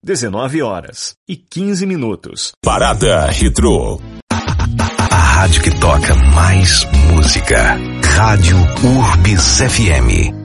19h15. Parada Retrô. A rádio que toca mais música. Rádio Urbis FM.